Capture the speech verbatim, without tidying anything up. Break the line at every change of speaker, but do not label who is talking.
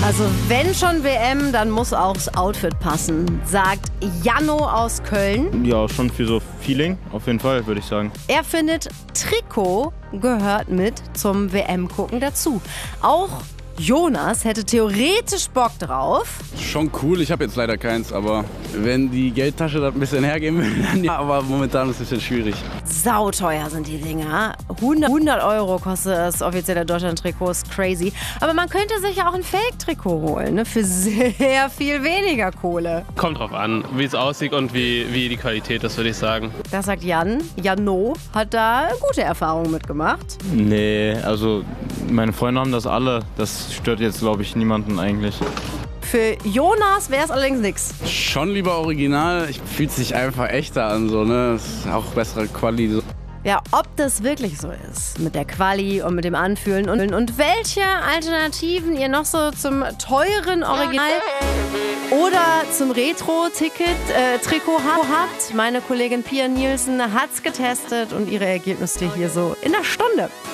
Also wenn schon W M, dann muss auch das Outfit passen, sagt Janno aus Köln.
Ja, schon für so Feeling, auf jeden Fall, würde ich sagen.
Er findet, Trikot gehört mit zum W M-Gucken dazu. Auch Jonas hätte theoretisch Bock drauf.
Schon cool, ich habe jetzt leider keins, aber wenn die Geldtasche das ein bisschen hergeben will, dann ja, aber momentan ist es ein bisschen schwierig.
Sauteuer sind die Dinger. hundert Euro kostet das offizielle Deutschland-Trikot, ist crazy. Aber man könnte sich ja auch ein Fake-Trikot holen, ne? Für sehr viel weniger Kohle.
Kommt drauf an, wie es aussieht und wie, wie die Qualität ist, würde ich sagen.
Das sagt Jan. Janno hat da gute Erfahrungen mitgemacht.
Nee, also meine Freunde haben das alle. Das stört jetzt, glaube ich, niemanden eigentlich.
Für Jonas wäre es allerdings nichts.
Schon lieber original, ich fühlt sich einfach echter an, so, ne? Das ist auch bessere Quali. So.
Ja, ob das wirklich so ist, mit der Quali und mit dem Anfühlen und, und welche Alternativen ihr noch so zum teuren Original oder zum Retro-Ticket-Trikot äh, habt. Meine Kollegin Pia Nielsen hat's getestet und ihre Ergebnisse hier so in einer Stunde.